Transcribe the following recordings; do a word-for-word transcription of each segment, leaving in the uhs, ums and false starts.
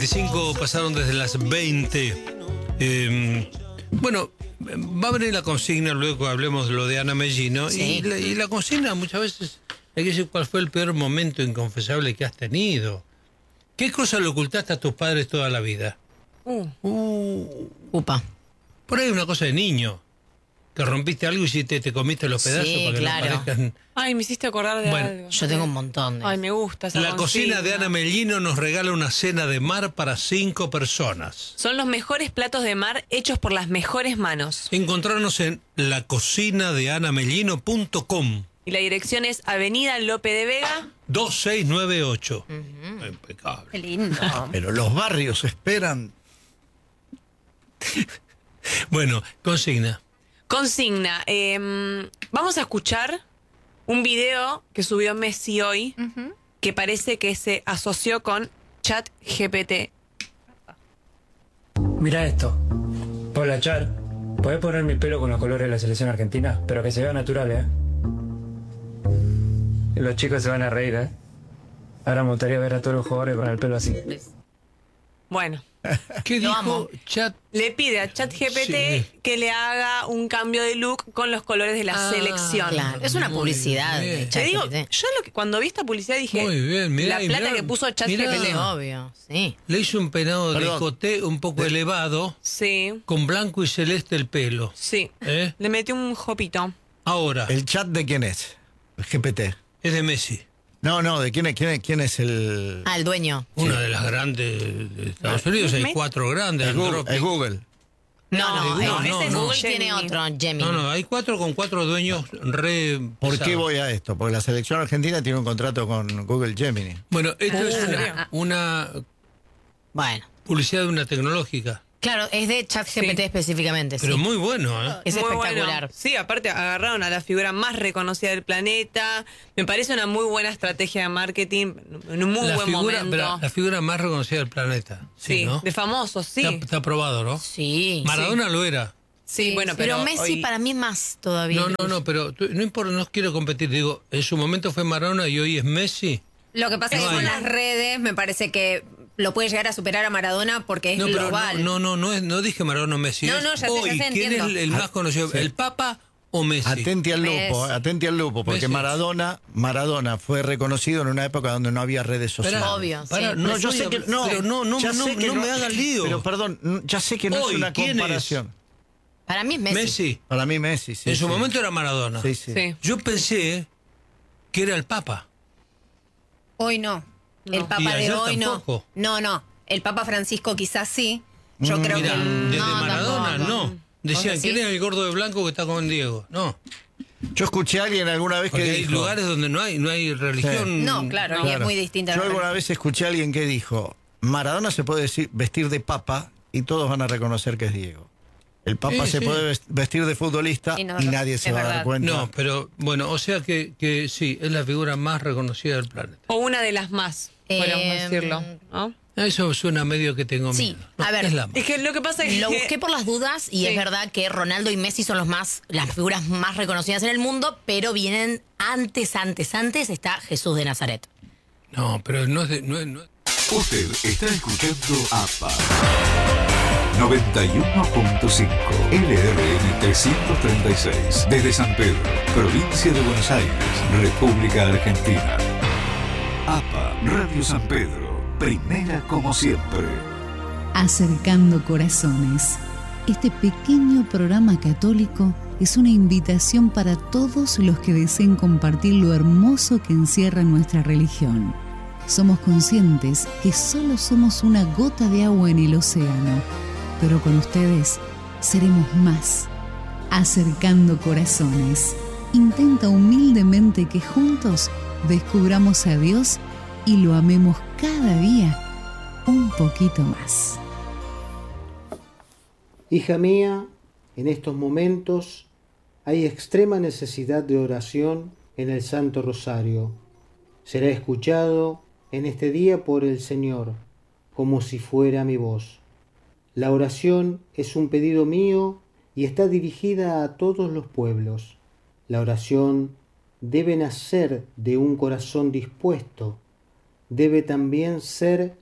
cinco pasaron desde las veinte. Eh, bueno, va a venir la consigna, luego hablemos de lo de Ana Mellino. Sí. Y, la, y la consigna muchas veces hay que decir cuál fue el peor momento inconfesable que has tenido. ¿Qué cosa le ocultaste a tus padres toda la vida? Uh. Uh, Upa. por ahí una cosa de niño. Que rompiste algo y si te, te comiste los pedazos Sí, para que claro. no parezcan... Ay, me hiciste acordar de Bueno, algo. Yo tengo un montón de... Ay, me gusta esa La consigna. cocina de Ana Mellino nos regala una cena de mar para cinco personas. Son los mejores platos de mar hechos por las mejores manos. Encontrarnos en la cocina de ana mellino punto com. Y la dirección es Avenida Lope de Vega. dos seis nueve ocho. Impecable. Qué lindo. Pero los barrios esperan. Bueno, consigna. Consigna. eh, vamos a escuchar un video que subió Messi hoy, Ujú. que parece que se asoció con ChatGPT. Mira esto. Hola, Char. ¿Podés poner mi pelo con los colores de la selección argentina? Pero que se vea natural, ¿eh? Y los chicos se van a reír, ¿eh? Ahora me gustaría ver a todos los jugadores con el pelo así. Bueno, ¿Qué Lo dijo amo. Chat? le pide a ChatGPT Sí. que le haga un cambio de look con los colores de la Ah, selección. Claro, es una Muy publicidad bien. de Te digo, ChatGPT. yo lo que, cuando vi esta publicidad dije, Muy bien, mirá, la y plata mirá, que puso mirá. ChatGPT. Sí, obvio, sí. Le hizo un peinado de Perdón. coté un poco elevado, Sí, con blanco y celeste el pelo. sí. ¿Eh? Le metí un jopito. Ahora, ¿El chat de quién es? El G P T. es de Messi. No, no, ¿de quién es, quién es, quién es el...? Ah, el dueño. Una de las grandes de Estados Unidos. Hay Messi. cuatro grandes. Es Google. Anthropic. Es Google. No, no, No, eh, no, ese es no. Google tiene Gemini. otro, Gemini. No, no, hay cuatro con cuatro dueños re... ¿Por pesados. qué voy a esto? Porque la selección argentina tiene un contrato con Google Gemini. Bueno, esto Ah, es ¿en una, serio? una Bueno, publicidad de una tecnológica. claro, es de ChatGPT Sí. específicamente, Pero sí. muy bueno, ¿eh? Es Muy espectacular. bueno. Sí, aparte agarraron a la figura más reconocida del planeta. Me parece una muy buena estrategia de marketing, en un muy la buen figura, momento. pero la figura más reconocida del planeta. Sí, sí, ¿no? de famosos, sí. Está, está aprobado, ¿no? Sí. Maradona lo era. Sí, bueno, Pero, pero, Messi hoy- para mí más todavía. No, no, no, pero tú- no importa, no quiero competir. Digo, en su momento fue Maradona y hoy es Messi. Lo que pasa es que No con hay. las redes me parece que lo puede llegar a superar a Maradona porque es No, pero global. no, no, no, no, es- no dije Maradona o Messi. No, es no, ya sé, ya hoy, sé, ¿quién entiendo. es el, el más conocido? Sí. ¿El Papa o Messi? Atenti al lupo, Messi. eh, atenti al lupo, porque Messi. Maradona, Maradona fue reconocido en una época donde no había redes sociales. Pará, Obvio, pará, sí. no, No, yo estoy sé que hab- no, pero no, no, ya no, sé que no me hagas lío. Pero perdón, n- ya sé que no Hoy, es una ¿quién es? comparación. Para mí es Messi. Messi. Para mí Messi, sí. en su sí. momento era Maradona. Sí, sí. Sí. Yo pensé que era el Papa. Hoy no. El No. Y Papa de ayer hoy tampoco. no. No, no. El Papa Francisco quizás sí. Yo Mm, creo Mira, que... desde no, Maradona, tampoco. no. Decían, ¿Vos ¿quién decís? es el gordo de blanco que está con Diego? No. Yo escuché a alguien alguna vez Porque que hay dijo... lugares donde no hay, no hay religión. No, claro, y es Claro. muy distinta. Yo la alguna verdad. vez escuché a alguien que dijo, Maradona se puede decir, vestir de papa y todos van a reconocer que es Diego. El papa Sí, se sí. puede ves- vestir de futbolista Y y, no, nadie es se va a dar verdad. cuenta. No, pero bueno, o sea que, que sí, es la figura más reconocida del planeta. o una de las más, podríamos Eh, decirlo, ¿no? Eso suena medio que tengo Sí, miedo. No, a ver. es la más. Es que lo que pasa es que... Lo busqué por las dudas y Sí. es verdad que Ronaldo y Messi son los más, las figuras más reconocidas en el mundo, pero vienen antes, antes, antes está Jesús de Nazaret. No, pero no es de... No es, no es- Usted está escuchando APA noventa y uno punto cinco L R M trescientos treinta y seis desde San Pedro, provincia de Buenos Aires, República Argentina. APA Radio San Pedro, primera como siempre. Acercando Corazones. Este pequeño programa católico es una invitación para todos los que deseen compartir lo hermoso que encierra nuestra religión. Somos conscientes que solo somos una gota de agua en el océano, pero con ustedes seremos más. Acercando Corazones. Intenta humildemente que juntos descubramos a Dios y lo amemos cada día un poquito más. Hija mía, en estos momentos hay extrema necesidad de oración en el Santo Rosario. Será escuchado en este día por el Señor, como si fuera mi voz. La oración es un pedido mío y está dirigida a todos los pueblos. La oración debe nacer de un corazón dispuesto. Debe también ser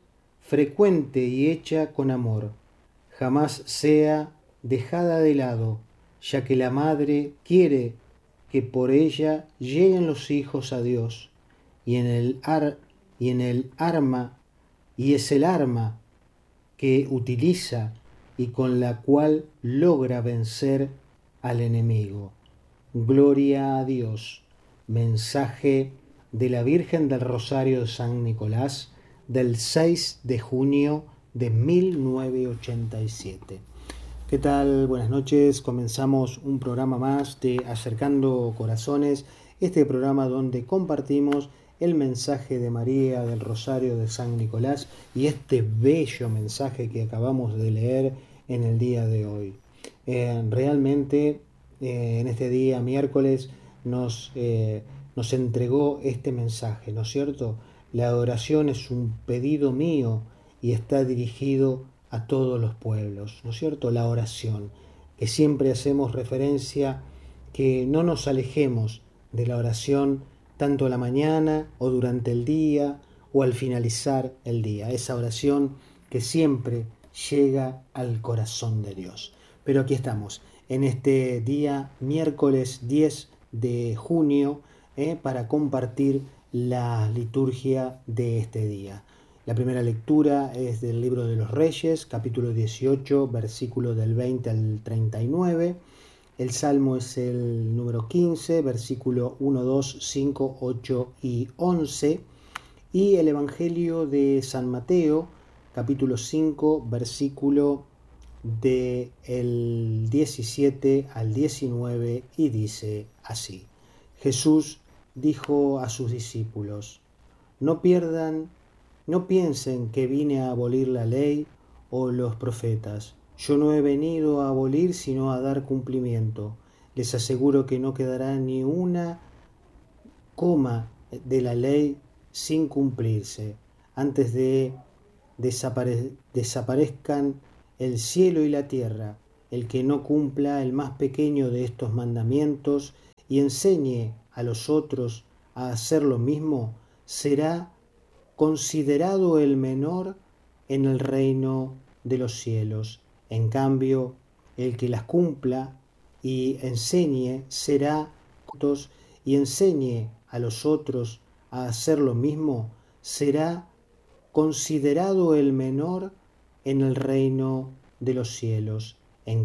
frecuente y hecha con amor. Jamás sea dejada de lado, ya que la madre quiere que por ella lleguen los hijos a Dios, y en el, ar, y en el arma, y es el arma que utiliza y con la cual logra vencer al enemigo. Gloria a Dios. Mensaje de la Virgen del Rosario de San Nicolás del seis de junio de mil novecientos ochenta y siete. ¿Qué tal? Buenas noches. Comenzamos un programa más de Acercando Corazones, este programa donde compartimos el mensaje de María del Rosario de San Nicolás y este bello mensaje que acabamos de leer en el día de hoy. Eh, realmente eh, en este día, miércoles, nos, eh, nos entregó este mensaje, ¿no es cierto? La oración es un pedido mío y está dirigido a todos los pueblos, ¿no es cierto? La oración, que siempre hacemos referencia, que no nos alejemos de la oración tanto a la mañana o durante el día o al finalizar el día. Esa oración que siempre llega al corazón de Dios. Pero aquí estamos, en este día, miércoles diez de junio, eh, para compartir la liturgia de este día. La primera lectura es del libro de los Reyes, capítulo dieciocho, versículo del veinte al treinta y nueve. El salmo es el número quince, versículo uno, dos, cinco, ocho y once. Y el Evangelio de San Mateo, capítulo cinco, versículo del diecisiete al diecinueve, y dice así: Jesús dijo a sus discípulos: No pierdan, no piensen que vine a abolir la ley o los profetas. Yo no he venido a abolir, sino a dar cumplimiento. Les aseguro que no quedará ni una coma de la ley sin cumplirse, antes de desapare- desaparezcan el cielo y la tierra. El que no cumpla el más pequeño de estos mandamientos y enseñe a los otros a hacer lo mismo, será considerado el menor en el reino de los cielos. En cambio, el que las cumpla y enseñe será y enseñe a los otros a hacer lo mismo, será considerado el menor en el reino de los cielos.